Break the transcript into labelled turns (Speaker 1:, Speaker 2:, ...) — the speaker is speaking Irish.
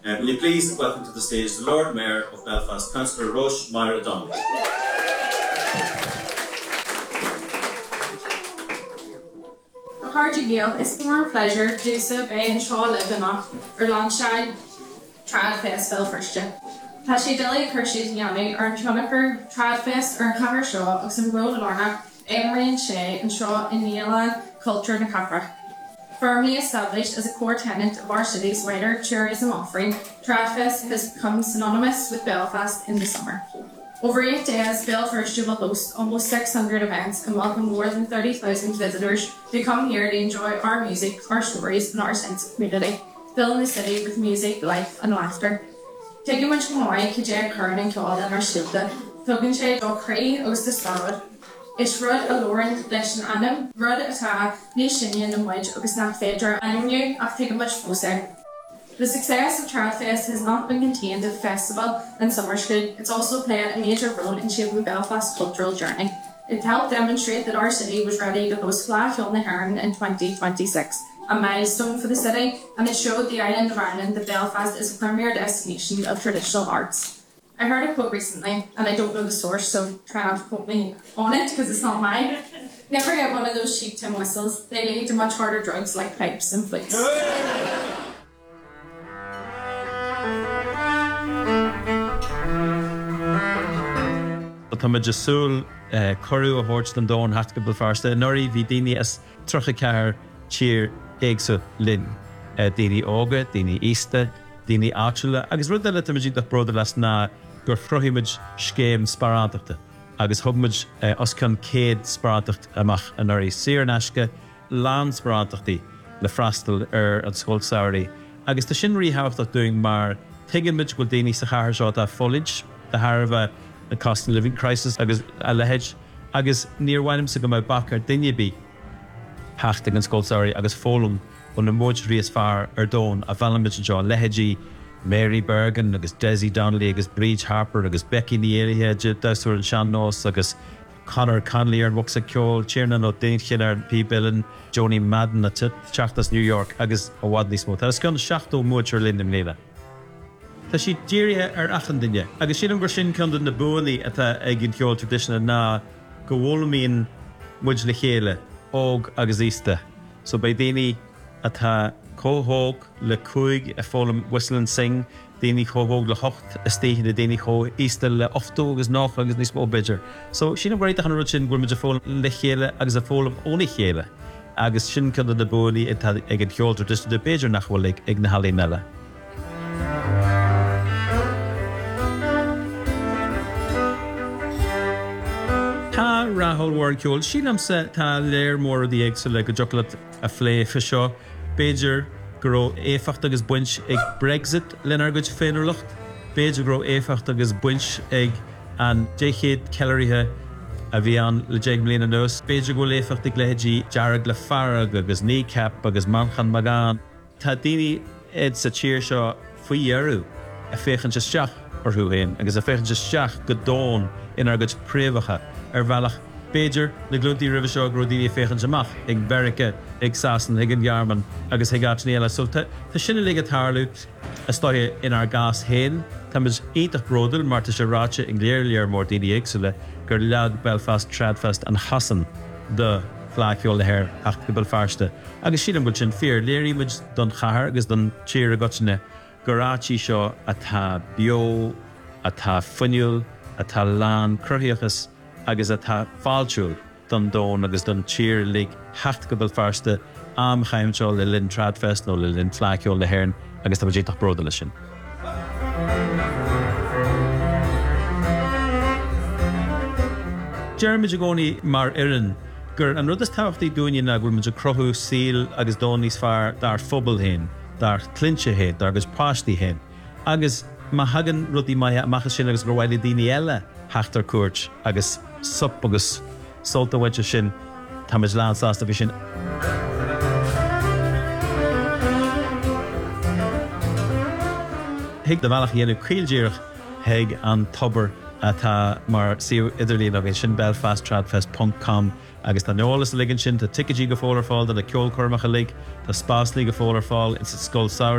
Speaker 1: Will you please welcome to the stage the Lord Mayor of Belfast, Councillor Roche Myra Donnelly.
Speaker 2: Hardy Gale is more pleasure to do so by and Shaw Lebanon or Lanside Trad Festival first year. Tashi Dilly Kershid Yami or Choniker Trad Fest or Cover Shaw of some Road Lorna, Emery and Shea and Shaw in Neala Culture and Capra. Firmly established as a core tenet of our city's wider tourism offering, Tradfest has become synonymous with Belfast in the summer. Over 8 days, Belfast will host almost 600 events and welcome more than 30,000 visitors to come here to enjoy our music, our stories and our sense of community, filling the city with music, life and laughter. Taking much more, Kajay Curran and Claude and our Shilda, Token Shay Dockree, Osta Starwood. It's Rud a Lauren Lesson Annam, Rud a Ta, Nishinian and Wedge, Augustin Fedra, and new, I've taken much closer. The success of Tradfest has not been contained to the festival and summer school, it's also played a major role in shaping Belfast's cultural journey. It helped demonstrate that our city was ready to host Fleadh Cheoil na hÉireann in 2026, a milestone for the city, and it showed the island of Ireland that Belfast is a premier destination of traditional arts. I heard a quote recently, and I don't know the source, so try not to quote me on it because it's not mine. Never get one of those cheap tin whistles. They lead to much harder drugs like pipes and flutes.
Speaker 3: Táid súil choú a thuirt den dón heart go Belfast. Nuirí bhí daoine as trocha ceathair tír éagsú linn. Daoine óga, daoine ísta, daoine áitiúla, agus rud eile táid ag bróda leis ná gur chruthimid scéim sparántaachta. Agus thugmid os chun céad sparántacht amach an nuirí Siarnasca lán sparántaachtaí le freastal an scoil saoirí. Agus tá sin rítheachtach dúing mar tuigeanmid go daoine sa chathair seo a foliage, de tharbh the cost of living crisis agus a lehéid agus níor bhainm sa go mbeidh bachar duine bí heachta an scoil saoirí agus fólam ón na móid ríos fearr ar dón a bheallamid an seo lehéidí Mary Bergen agus Desi Donnelly agus Breach Harper agus Becky Nielhe Dusúir an Sean Noss agus Conor Conley ar Muxa Ceol, Tiernan O'Dainchian ar P. Billen, Joni Madden at Teachtas New York agus a Wadley Smith. Agus gan 7 móid ar linnim léile. Tá sí dírithe ar achan duine, agus sin an gur sin chun na buaí atá ag an ceol tradiisina ná go bhfuilmíon muid le chéile óg agus ísta. So bei daoine atá cóthóg le cúig a fólam whistle and sing, daoine cóthóg le 8 a stíhinn a daoine có ísta le 8 agus 9 agus níos mó bidger. So sin an bhreid an rud sin gur muid a fólam le chéile agus a fólam óna chéile. Agus sin chun na buaí atá ag an ceol tradiisina de beidir nach bhfuil ag na halaí meile. Tá Rahul Warren Ceol, sílam sa tá léir mór the éagsú le go jocolate a phlé fi seo, Beidir go éfacht agus buint ag Brexit lenar goid féidir lucht, Beidir go éfacht agus buint ag an 10 ceilearithe a bhí an le 10 mbliana nós, Beidir go éfacht ag lehéidí dearg le farag agus kneecap agus manchan magán. Tá daoine ed sa tíir seo faoi dhearú a féchan seach ar thuhéin, agus a féchan seach go dón inar goid príomhacha ar bhealach Beidir na glúntaí ribh seo go daoine féchan amach ag Berica, ag Sasan, ag an Ghearman agus ag Atnéala. So tá sinna le tarlút a stoithe inar gas héin, táid ítach brodal mar tá sé ráite ag léir mór daoine éagsúla gur lead Belfast Tradfest an hasan de Fleadh Cheoil na hÉireann ach go Belfasta. Agus sílam go sin fear léiríimiid don chathair agus don tír a gotainine gorátí seo atá bio, atá fuinniúil, atá lán cruthaíochas agus atá fáiltiúil don dón agus don tír lig hecht go Belfasta am chaimseo le linn Tradfest nó le linn Fleadh Cheoil na hÉireann agus tá dítach bróda lei sin. Jeremy Jagoni mar irin gur an rud is tábhachtaí dúine na bhfuil muid crothú síl agus dón níos fearr dar phobal héin, dar clinse héin, dar agus páistí héin. Agus má hagan rudí mai amachchas sin agus gur bhhaile daoine eile heachtar cuairt agus sup agus solta bhaite sin táid lánsásta bhí sin. Hiag de bhealach dhéanú caoildearach hiag an tobar atá mar siú idirlíon agus sin belfasttradfest.com agus tá neolalas a ligann sin tá ticketí go fólar fáil de le ceol cormacha lig, tá spáslí go fólar fáil in sa Scoil Saoirí